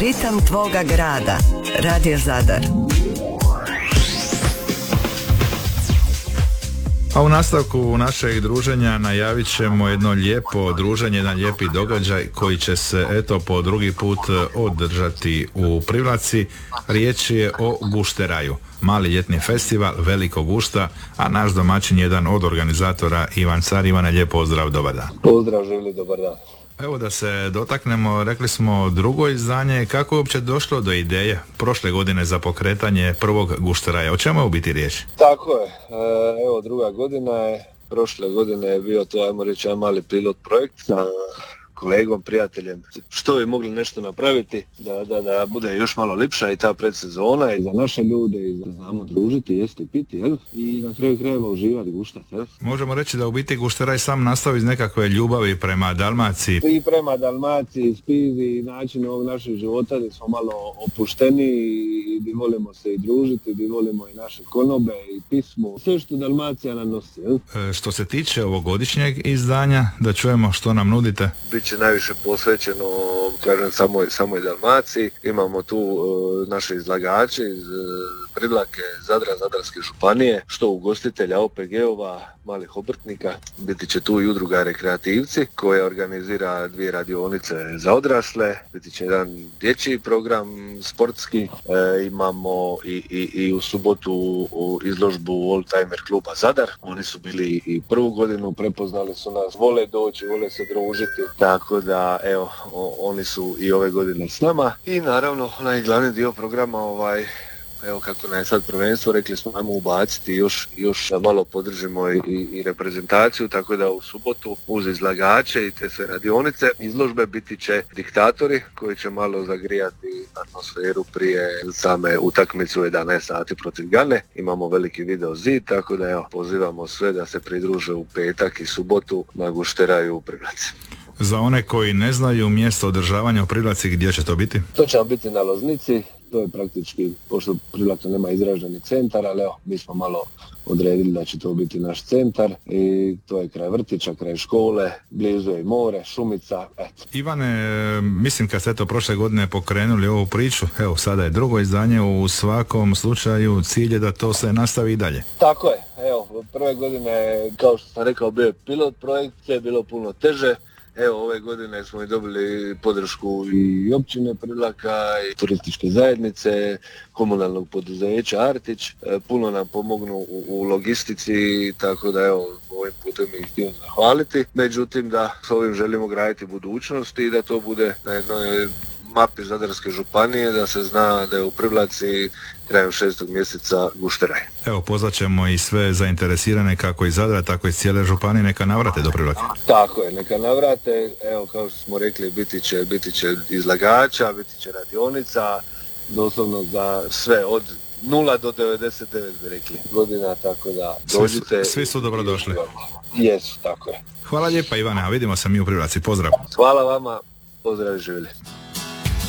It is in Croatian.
Ritam tvoga grada. Radio Zadar. A u nastavku našeg druženja najavit ćemo jedno lijepo druženje, jedan lijepi događaj koji će se po drugi put održati u Privlaci. Riječ je o Gušteraju, mali ljetni festival velikog gušta, a naš domaćin jedan od organizatora Ivan Car. Ivane, lijep pozdrav, dobar dan. Pozdrav, želi, dobar dan. Evo da se dotaknemo, rekli smo drugo izdanje, kako je uopće došlo do ideje prošle godine za pokretanje prvog Gušteraja, o čemu je u biti riječ? Tako je, evo druga godina je, prošle godine je bio to, ajmo reći, jedan mali pilot projekt sa kolegom, prijateljem, što bi mogli nešto napraviti da bude još malo lipša i ta predsezona i za naše ljude i da znamo družiti, jesti, piti, jel? I na kraju krajeva uživati, guštati, jel? Možemo reći da u biti Gušteraj sam nastao iz nekakve ljubavi prema Dalmaciji. I prema Dalmaciji, spizi i načinu ovog našeg života gdje smo malo opušteni i gdje volimo se i družiti, gdje volimo i naše konobe i pismo, sve što Dalmacija nam nosi, jel? Što se tiče ovogodišnjeg izdanja, da čujemo što nam nudite. Biće najviše posvećeno, kažem, samoj Dalmaciji. Imamo tu naše izlagače iz Privlake, Zadra, Zadarske županije, što ugostitelja, OPG-ova, malih obrtnika. Biti će tu i udruga Rekreativci koja organizira 2 radionice za odrasle. Biti će jedan dječji program sportski. Imamo i u subotu izložbu Oldtimer kluba Zadar. Oni su bili i prvu godinu, prepoznali su nas, vole doći, vole se družiti. Tako da, evo, oni su i ove godine s nama. I naravno, najglavni dio programa, evo kako nam je sad prvenstvo, rekli smo ajmo ubaciti još malo podržimo i reprezentaciju, tako da u subotu uz izlagače i te sve radionice izložbe biti će diktatori koji će malo zagrijati atmosferu prije same utakmice u 11 sati protiv Gane. Imamo veliki video zid, tako da evo, pozivamo sve da se pridruže u petak i subotu na Gušteraju u Privlaci. Za one koji ne znaju mjesto održavanja u Privlaci, gdje će to biti? To će biti na Loznici. To je praktički, pošto Privlaka nema izraženi centar, ali evo, mi smo malo odredili da će to biti naš centar i to je kraj vrtića, kraj škole, blizu je i more, šumica, eto. Ivane, mislim kad ste prošle godine pokrenuli ovu priču, evo sada je drugo izdanje, u svakom slučaju cilj je da to se nastavi i dalje. Tako je, evo, prve godine, kao što sam rekao, bio je pilot projekt, sve je bilo puno teže. Evo, ove godine smo i dobili podršku i općine Privlaka i turističke zajednice, komunalnog poduzeća Artić. Puno nam pomognu u logistici, tako da evo, ovim putem ih htio zahvaliti. Međutim, da s ovim želimo graditi budućnost i da to bude na jednoj mapi Zadarske županije, da se zna da je u Privlaci krajem 6. mjeseca Gušteraj. Evo, pozvat ćemo i sve zainteresirane, kako iz Zadra, tako iz cijele županije, neka navrate do Privlake. Tako je, neka navrate, evo, kao što smo rekli, biti će izlagača, biti će radionica, doslovno za sve, od 0 do 99 bi rekli godina, tako da dođite. Svi su dobrodošli. Jesu, tako je. Hvala lijepa, Ivane, a vidimo se mi u Privlaci, pozdrav. Hvala vama, pozdrav i živjeli.